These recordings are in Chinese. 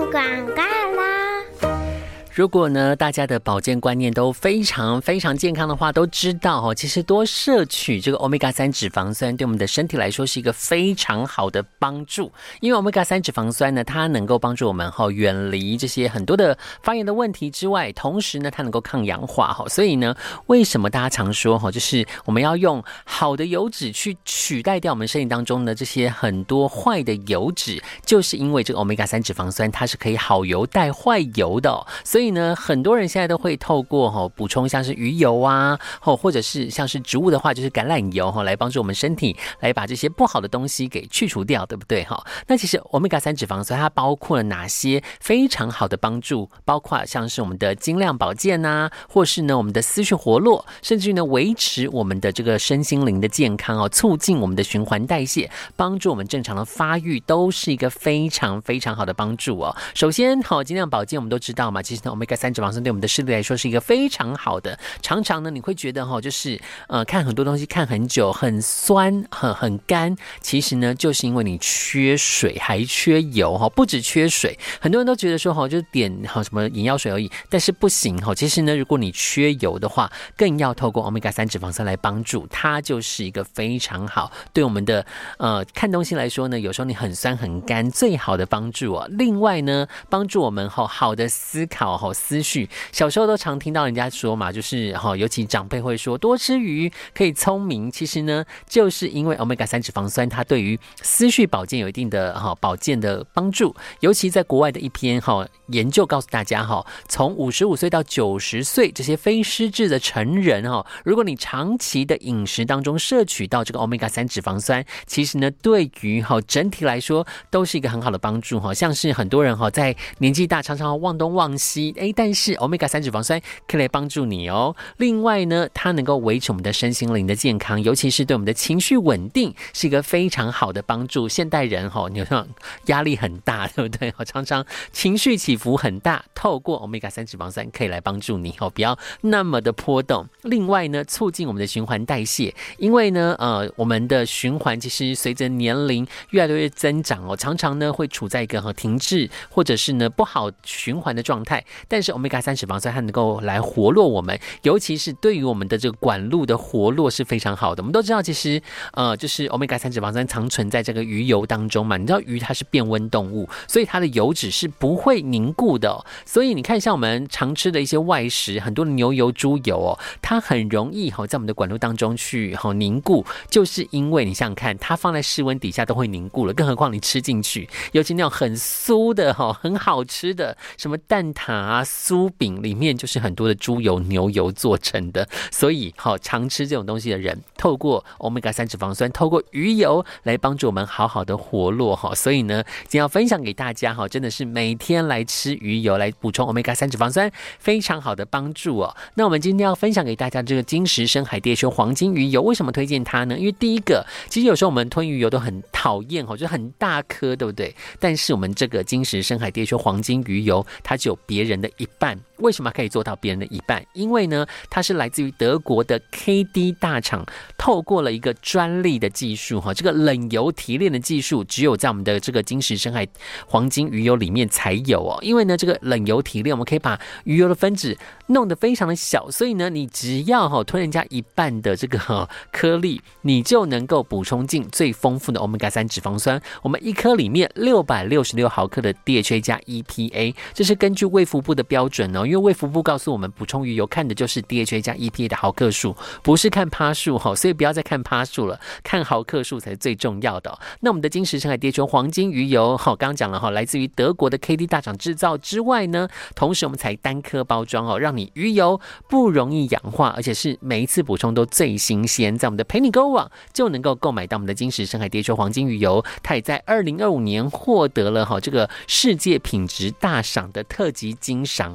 广告啦。 如果呢，大家的保健观念都非常非常健康的话，都知道其实多摄取这个 Omega-3 脂肪酸对我们的身体来说是一个非常好的帮助。因为 Omega-3 脂肪酸呢，它能够帮助我们远离这些很多的发炎的问题之外，同时呢，它能够抗氧化。所以呢，为什么大家常说就是我们要用好的油脂去取代掉我们身体当中的这些很多坏的油脂，就是因为这个 Omega-3 脂肪酸它是可以好油带坏油的所以呢，很多人现在都会透过补充像是鱼油啊，或者是像是植物的话就是橄榄油来帮助我们身体来把这些不好的东西给去除掉，对不对？那其实 Omega-3 脂肪酸它包括了哪些非常好的帮助？包括像是我们的精量保健啊，或是呢我们的思绪活络，甚至于呢维持我们的这个身心灵的健康促进我们的循环代谢，帮助我们正常的发育，都是一个非常非常好的帮助首先精量保健我们都知道嘛，其实呢Omega-3 脂肪酸对我们的视力来说是一个非常好的。常常呢你会觉得就是看很多东西看很久很酸很干，其实呢就是因为你缺水还缺油不止缺水，很多人都觉得说就点什么眼药水而已，但是不行其实呢如果你缺油的话，更要透过 Omega-3 脂肪酸来帮助，它就是一个非常好对我们的看东西来说呢，有时候你很酸很干最好的帮助另外呢帮助我们好的思考思绪，小时候都常听到人家说嘛，就是尤其长辈会说多吃鱼可以聪明，其实呢就是因为 Omega-3 脂肪酸它对于思绪保健有一定的保健的帮助。尤其在国外的一篇研究告诉大家从55岁到90岁这些非失智的成人如果你长期的饮食当中摄取到这个 Omega-3 脂肪酸，其实呢对于整体来说都是一个很好的帮助像是很多人在年纪大常常忘东忘西但是 Omega-3 脂肪酸可以来帮助你另外呢，它能够维持我们的身心灵的健康，尤其是对我们的情绪稳定是一个非常好的帮助。现代人你好像压力很大，对不对？常常情绪起伏很大，透过 Omega-3 脂肪酸可以来帮助你不要那么的波动。另外呢，促进我们的循环代谢，因为呢我们的循环其实随着年龄越来越增长常常呢会处在一个停滞或者是呢不好循环的状态，但是 Omega-3 脂肪酸它能够来活络我们，尤其是对于我们的这个管路的活络是非常好的。我们都知道其实就是 Omega-3 脂肪酸常存在这个鱼油当中嘛，你知道鱼它是变温动物，所以它的油脂是不会凝固的所以你看像我们常吃的一些外食，很多的牛油猪油它很容易在我们的管路当中去凝固，就是因为你想想看，它放在室温底下都会凝固了，更何况你吃进去，尤其那种很酥的很好吃的什么蛋挞啊酥饼，里面就是很多的猪油牛油做成的，所以常吃这种东西的人，透过 Omega-3 脂肪酸，透过鱼油来帮助我们好好的活络所以呢今天要分享给大家真的是每天来吃鱼油来补充 Omega-3 脂肪酸非常好的帮助那我们今天要分享给大家这个金石深海蝶球黄金鱼油，为什么推荐它呢？因为第一个，其实有时候我们吞鱼油都很讨厌就是很大颗，对不对？但是我们这个金石深海蝶球黄金鱼油它只有别人的一半。为什么可以做到别人的一半？因为呢它是来自于德国的 KD 大厂，透过了一个专利的技术这个冷油提炼的技术只有在我们的这个金石深海黄金鱼油里面才有因为呢这个冷油提炼我们可以把鱼油的分子弄得非常的小，所以呢你只要吞人家一半的这个颗粒，你就能够补充进最丰富的 Omega-3 脂肪酸。我们一颗里面666毫克的 DHA 加 EPA， 这是根据卫福部的标准因为卫福部告诉我们补充鱼油看的就是 DHA 加 EPA 的毫克数，不是看趴数所以不要再看趴数了，看毫克数才是最重要的那我们的金石深海蝶球黄金鱼油刚刚讲了来自于德国的 KD 大厂制造之外呢，同时我们才单颗包装让你鱼油不容易氧化，而且是每一次补充都最新鲜，在我们的陪你购物网就能够购买到我们的金石深海蝶球黄金鱼油，它也在2025年获得了这个世界品质大赏的特级金赏所以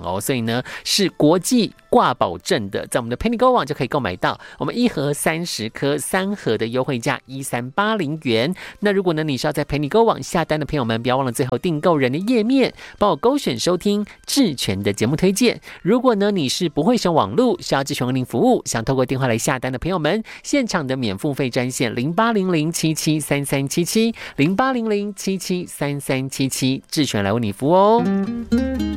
呢是国际挂保证的，在我们的 PennyGo 网就可以购买到。我们1盒30颗3盒的优惠价1380元。那如果呢你是要在 PennyGo 网下单的朋友们，不要忘了最后订购人的页面帮我勾选收听智权的节目推荐。如果呢你是不会使用网络，需要智权为您服务，想透过电话来下单的朋友们，现场的免付费专线0800773377 0800773377，智权来为你服务哦。